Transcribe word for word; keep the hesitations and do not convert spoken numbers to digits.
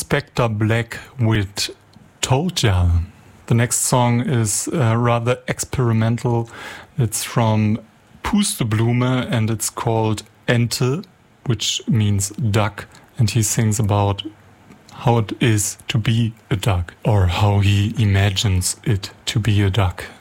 Inspector Black with Told Ya. The next song is uh, rather experimental. It's from Pusteblume and it's called Ente, which means duck. And he sings about how it is to be a duck, or how he imagines it to be a duck.